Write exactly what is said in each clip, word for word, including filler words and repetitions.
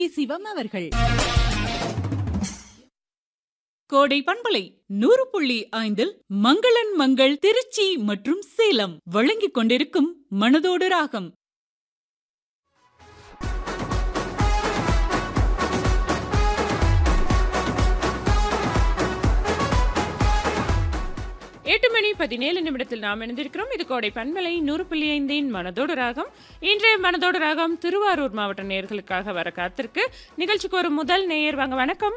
சிவம் அவர்கள். கோடை பண்பலை நூறு புள்ளி ஐந்தில் மங்களன் மங்கள் திருச்சி மற்றும் சேலம் வழங்கிக் கொண்டிருக்கும் மனதோடு ராகம். எட்டு மணி பதினேழு நிமிடத்தில் நாம் இணைந்திருக்கிறோம். இது கோடை பண்பலை நூறு புள்ளி ஐந்தின் மனதோடு ராகம். இன்றைய மனதோடு ராகம் திருவாரூர் மாவட்ட நேயர்களுக்காக வர காத்திருக்கு. நிகழ்ச்சிக்கு ஒரு முதல் நேயர் வாங்க. வணக்கம்.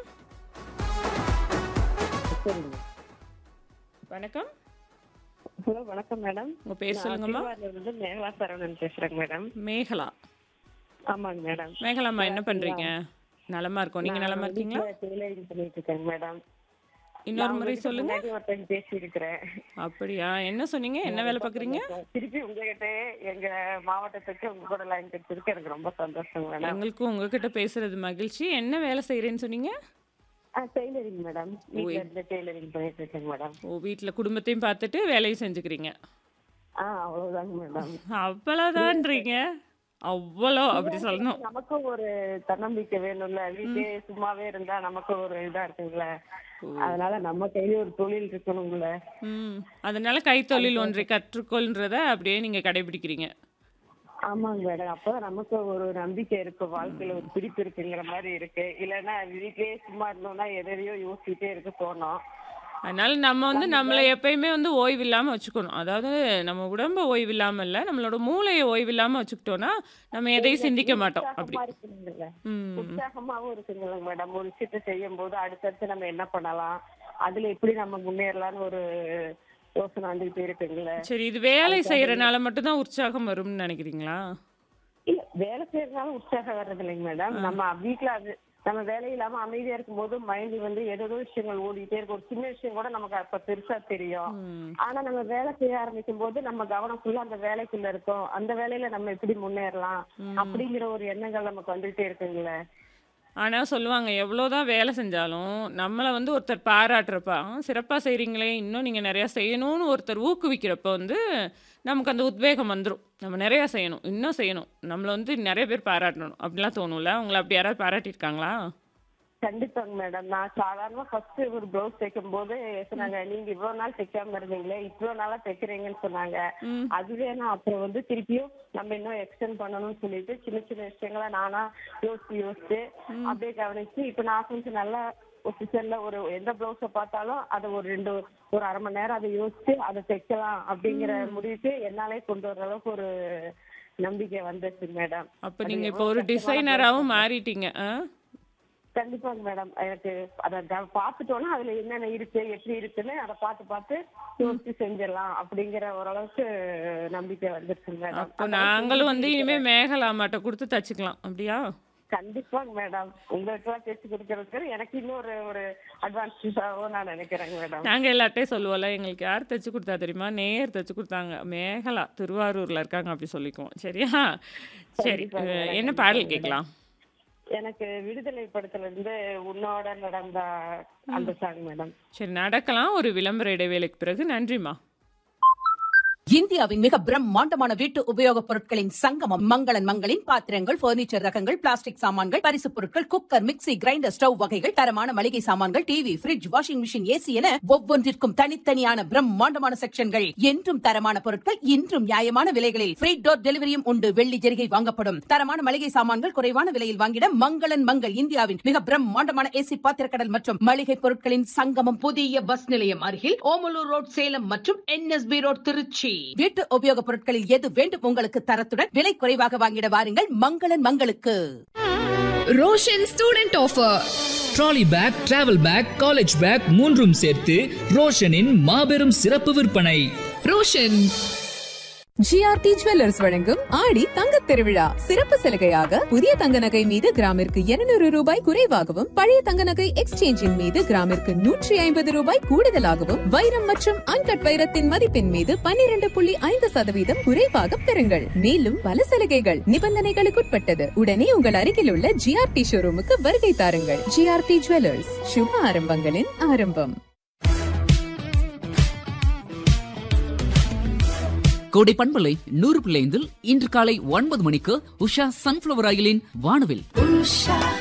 வணக்கம். ஹலோ, வணக்கம் மேடம். உங்க பேர் சொல்லுங்கம்மா. மேகலா சரவணன் பேசுறேங்க மேடம். மேகலா. ஆமாங்க மேடம். மேகலாம்மா, என்ன பண்றீங்க? நலமா இருக்கோம். நீங்க நலமா இருக்கீங்களா? டெய்லரிங் பண்ணிட்டு இருக்கேங்க மேடம். இன்னொரு முறை சொல்லுங்க. பேசி இருக்கிறேன். அப்படியா? என்ன சொன்னீங்க? என்ன வேலை பாக்குறீங்க? திருப்பி உங்ககிட்ட எங்க மாவட்டத்துக்கு உங்க கூட லைன் கிடைச்சிருக்கு. எனக்கு ரொம்ப சந்தோஷம் மேடம். எங்களுக்கும் உங்ககிட்ட பேசுறது மகிழ்ச்சி. என்ன வேலை செய்யறேன்னு சொன்னீங்க? Tailoring madam. வீட்ல இருந்து டெய்லரிங் பண்ணிட்டு இருக்கேன் மேடம். ஓ, வீட்டுல குடும்பத்தையும் பார்த்துட்டு வேலையும் செஞ்சுக்கிறீங்க. ஆ, அவ்வளவுதாங்க மேடம். அவ்வளவுதான்றீங்க? அவ்வளோ அப்படி சொல்லணும். நமக்கும் ஒரு தன்னம்பிக்கை வேணும்ல. வீட்டே சும்மாவே இருந்தா நமக்கு ஒரு இதா இருக்குங்களா. அதனால நம்ம கையில ஒரு தொழில் இருக்கணும்ல. ம் அதனால கைத்தொழில் ஒன்றை கற்றுக்கொள்ன்றத அப்படியே நீங்க கடைபிடிக்கிறீங்க. ஆமாங்க மேடம். அப்போ நமக்கு ஒரு நம்பிக்கை இருக்கு, வாழ்க்கையில ஒரு பிடிப்பு இருக்குங்கிற மாதிரி இருக்கு. இல்லைன்னா வீட்லயே சும்மா இருந்தோம்னா எதையோ யோசிச்சுட்டே இருக்க தோணும். அதனால நம்ம வந்து நம்மளை எப்பயுமே வந்து ஓய்வு இல்லாம வச்சுக்கணும். அதாவது நம்ம உடம்ப ஓய்வு இல்லாம இல்ல, நம்மளோட மூளையை ஓய்வு இல்லாம வச்சுக்கிட்டோம்னா நம்ம எதையும் சிந்திக்க மாட்டோம். அப்படி ம் உற்சாகமாவும் இருக்குங்களா மேடம். ஒரு விஷயத்த செய்யும் போது அடுத்தடுத்து நம்ம என்ன பண்ணலாம், அதுல எப்படி நம்ம முன்னேறலாம்னு ஒரு யோசனை வந்துகிட்டே இருக்குங்களா. சரி, இது வேலை செய்யறதுனால மட்டும்தான் உற்சாகம் வரும்னு நினைக்கிறீங்களா? இல்ல, வேலை செய்யறதுனால உற்சாகம் வர்றது இல்லைங்க மேடம். நம்ம வீட்டுல அது நம்ம வேலை இல்லாம அமைதியா இருக்கும் போது மைண்ட் வந்து ஏதோ விஷயங்கள் ஓடிட்டே இருக்கும். ஒரு சின்ன விஷயம் கூட நமக்கு அப்ப பெருசா தெரியும். ஆனா நம்ம வேலை செய்ய ஆரம்பிக்கும் போது நம்ம கவனம் ஃபுல்லா அந்த வேலைக்குள்ள இருக்கும். அந்த வேலையில நம்ம எப்படி முன்னேறலாம் அப்படிங்கிற ஒரு எண்ணங்கள் நமக்கு வந்துட்டே இருக்குங்களே. ஆனா சொல்லுவாங்க, எவ்வளோதான் வேலை செஞ்சாலும் நம்மளை வந்து ஒருத்தர் பாராட்டுறப்ப, சிறப்பாக செய்கிறீங்களே, இன்னும் நீங்கள் நிறையா செய்யணும்னு ஒருத்தர் ஊக்குவிக்கிறப்ப வந்து நமக்கு அந்த உத்வேகம் வந்துடும். நம்ம நிறையா செய்யணும், இன்னும் செய்யணும், நம்மளை வந்து நிறைய பேர் பாராட்டணும் அப்படிலாம் தோணும்ல. உங்களை அப்படி யாராவது பாராட்டியிருக்காங்களா? கண்டிப்பாங்க மேடம். நான் சாதாரணமா ஃபர்ஸ்ட் ஒரு பிளவுஸ் தைக்கும் போது சொன்னாங்க, நீங்க இவ்வளவு நாள் தைக்காம இருந்தீங்களே, இவ்வளவு நாளா தைக்கிறீங்கன்னு சொன்னாங்க. அதுவே நான் அப்புறம் வந்து திருப்பியும் நம்ம இன்னும் எக்ஸ்டெண்ட் பண்ணணும்னு சொல்லிட்டு சின்ன சின்ன விஷயங்களா நானா யோசிச்சு யோசிச்சு அப்படியே கவனிச்சு இப்ப நான் கொஞ்சம் நல்லா ஒபிஷியல்ல ஒரு எந்த பிளவுஸ பார்த்தாலும் அதை ஒரு ரெண்டு ஒரு அரை மணி நேரம் அதை யோசிச்சு அதை தைக்கலாம் அப்படிங்கிற முடிவுக்கு என்னாலே கொண்டு வர அளவுக்கு ஒரு நம்பிக்கை வந்துச்சு மேடம். அப்ப நீங்க இப்போ ஒரு டிசைனராகவும் மாறிட்டீங்க. கண்டிப்பாங்க மேடம். எனக்கு அதை பார்த்துட்டோன்னா அதுல என்னென்ன இருக்கு எப்படி இருக்குன்னு அதை பார்த்து பார்த்து யோசிச்சு செஞ்சிடலாம் அப்படிங்கிற ஓரளவுக்கு நம்பிக்கை வந்துருச்சு மேடம். அப்போ நாங்களும் வந்து இனிமே மேகலா மாட்ட கொடுத்து தச்சுக்கலாம் அப்படியா? கண்டிப்பாங்க மேடம். உங்களுக்கு தைச்சு கொடுக்கறதுக்கு எனக்கு இன்னொரு ஒரு அட்வான்ஸாகவும் நான் நினைக்கிறேங்க மேடம். நாங்க எல்லார்ட்டையும் சொல்லுவோம்ல, எங்களுக்கு யார் தைச்சு கொடுத்தா தெரியுமா? நேர் தைச்சு கொடுத்தாங்க, மேகலா திருவாரூர்ல இருக்காங்க அப்படி சொல்லிக்குவோம். சரியா? சரி, என்ன பாடல் கேட்கலாம்? எனக்கு விடுதலை படத்துல இருந்து உன்னோட நடந்த அந்த சாங் மேடம். சரி, நடக்கலாம். ஒரு விளம்பர இடைவேளைக்கு பிறகு. நன்றிமா. இந்தியாவின் மிக பிரம்மாண்டமான வீட்டு உபயோகப் பொருட்களின் சங்கமம் மங்களன் மங்களின் பாத்திரங்கள், பர்னிச்சர் ரகங்கள், பிளாஸ்டிக் சாமான்கள், பரிசுப் பொருட்கள், குக்கர், மிக்ஸி, கிரைண்டர், ஸ்டவ் வகைகள், தரமான மளிகை சாமான்கள், TV, fridge, washing machine, AC என ஒவ்வொன்றிற்கும் தனித்தனியான பிரம்மாண்டமான செக்ஷன்கள். என்றும் தரமான பொருட்கள், இன்றும் நியாயமான விலைகளில் ஃப்ரீ டோர் டெலிவரியும் உண்டு. வெள்ளி ஜெரிகை வாங்கப்படும். தரமான மளிகை சாமான்கள் குறைவான விலையில் வாங்கிட மங்களன் மங்கள். இந்தியாவின் மிக பிரம்மாண்டமான ஏசி பாத்திரக்கடல் மற்றும் மளிகை பொருட்களின் சங்கமம். புதிய பஸ் நிலையம் அருகில் ஓமலூர் ரோட் சேலம் மற்றும் என்எஸ்பி ரோட் திருச்சி. வீட்டு உபயோகப் பொருட்களில் எது வேண்டும் உங்களுக்கு தரத்துடன் விலை குறைவாக வாங்கிட வாருங்கள் மங்களன் மங்களுக்கு. Roshan student offer. Trolley bag, travel back, college back மூன்றும் சேர்த்து ரோஷனின் மாபெரும் சிறப்பு விற்பனை. ரோஷன் ஜிஆர்டி ஜுவல்லர்ஸ் வழங்கும் ஆடி தங்க திருவிழா சிறப்பு சலுகையாக புதிய தங்க நகை மீது கிராமிற்கு இருநூறு ரூபாய் குறைவாகவும், பழைய தங்க நகை எக்ஸ்சேஞ்சின் மீது கிராமிற்கு நூற்றி ஐம்பது ரூபாய் கூடுதலாகவும், வைரம் மற்றும் அன்கட் வைரத்தின் மதிப்பின் மீது பன்னிரண்டு புள்ளி ஐந்து சதவீதம் குறைவாக பெறுங்கள். மேலும் பல சலுகைகள் நிபந்தனைகளுக்குட்பட்டது. உடனே உங்கள் அருகில் உள்ள ஜிஆர்டி ஷோரூமுக்கு வருகை தாருங்கள். ஜிஆர்டி ஜுவல்லர்ஸ், சுப ஆரம்பங்களின் ஆரம்பம். கோடை பண்பலை நூறு பிள்ளைந்தில் இன்று காலை ஒன்பது மணிக்கு உஷா சன்ஃபிளவர் ஆயிலின் வானவில்.